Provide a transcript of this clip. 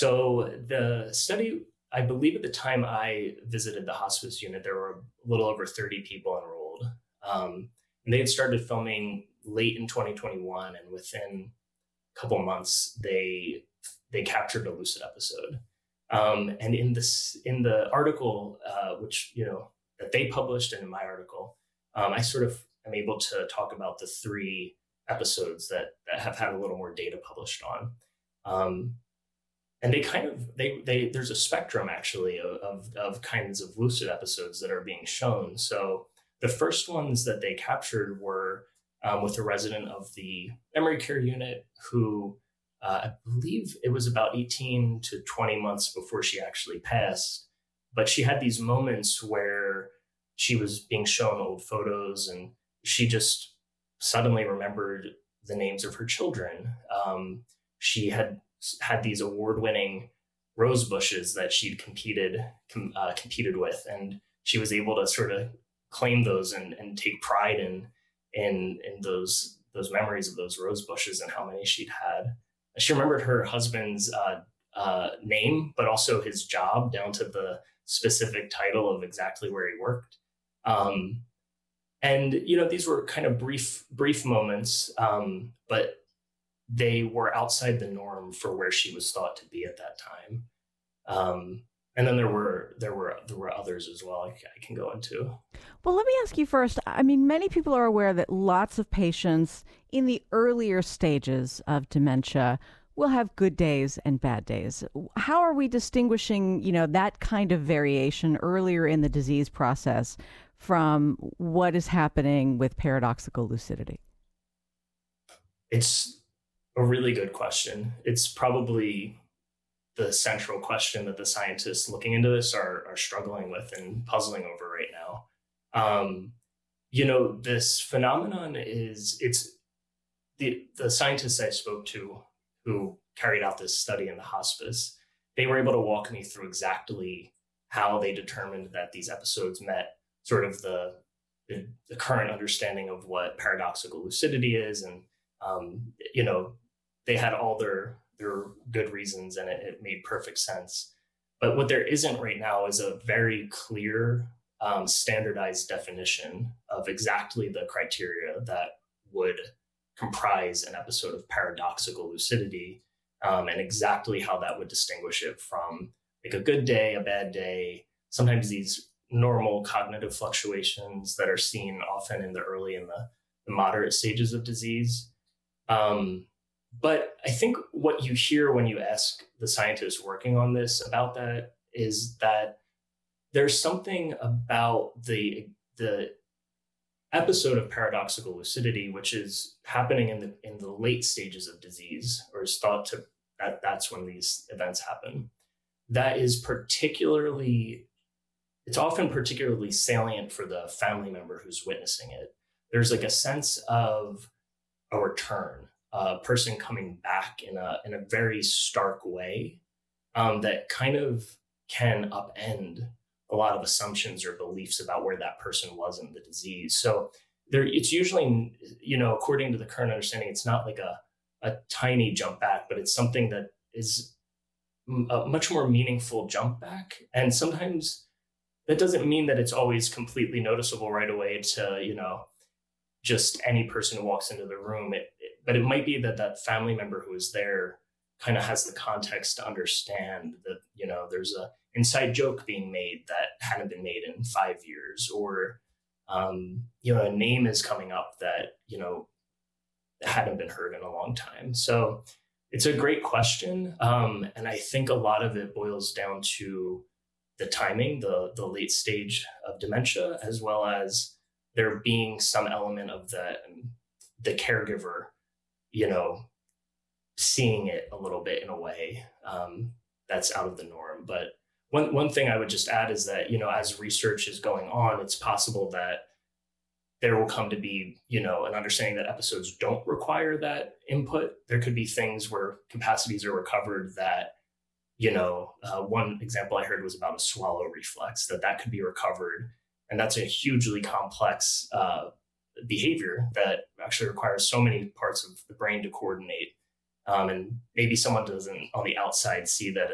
So the study, I believe at the time I visited the hospice unit, there were a little over 30 people enrolled. And they had started filming late in 2021, and within a couple months, they captured a lucid episode. And in the article, which that they published, and in my article, I sort of am able to talk about the three episodes that have had a little more data published on. Um, and they there's a spectrum actually of kinds of lucid episodes that are being shown. So the first ones that they captured were with a resident of the memory care unit who I believe it was about 18 to 20 months before she actually passed, but she had these moments where she was being shown old photos and she just suddenly remembered the names of her children. She had these award-winning rose bushes that she'd competed with, and she was able to sort of claim those and take pride in those memories of those rose bushes and how many she'd had. She remembered her husband's name, but also his job down to the specific title of exactly where he worked. And these were kind of brief moments, but they were outside the norm for where she was thought to be at that time. And then there were others as well. I can go into. Well, let me ask you first. I mean, many people are aware that lots of patients in the earlier stages of dementia will have good days and bad days. How are we distinguishing, that kind of variation earlier in the disease process from what is happening with paradoxical lucidity? It's a really good question. It's probably the central question that the scientists looking into this are struggling with and puzzling over right now. This phenomenon it's the scientists I spoke to who carried out this study in the hospice. They were able to walk me through exactly how they determined that these episodes met sort of the current understanding of what paradoxical lucidity is. And, they had all their good reasons, and it made perfect sense. But what there isn't right now is a very clear, standardized definition of exactly the criteria that would comprise an episode of paradoxical lucidity, and exactly how that would distinguish it from like a good day, a bad day, sometimes these normal cognitive fluctuations that are seen often in the early and the moderate stages of disease. But I think what you hear when you ask the scientists working on this about that is that there's something about the episode of paradoxical lucidity, which is happening in the late stages of disease, or is thought to that's when these events happen. That is it's often particularly salient for the family member who's witnessing it. There's like a sense of a return, a person coming back in a very stark way, that kind of can upend a lot of assumptions or beliefs about where that person was in the disease. So it's usually, according to the current understanding, it's not like a tiny jump back, but it's something that is a much more meaningful jump back. And sometimes that doesn't mean that it's always completely noticeable right away to, just any person who walks into the room. But it might be that family member who is there kind of has the context to understand that, there's a inside joke being made that hadn't been made in 5 years, or, a name is coming up that, hadn't been heard in a long time. So it's a great question. And I think a lot of it boils down to the timing, the late stage of dementia, as well as there being some element of the caregiver, seeing it a little bit in a way that's out of the norm. But one thing I would just add is that, as research is going on, it's possible that there will come to be, an understanding that episodes don't require that input. There could be things where capacities are recovered that, one example I heard was about a swallow reflex, that could be recovered. And that's a hugely complex behavior that actually requires so many parts of the brain to coordinate. And maybe someone doesn't on the outside see that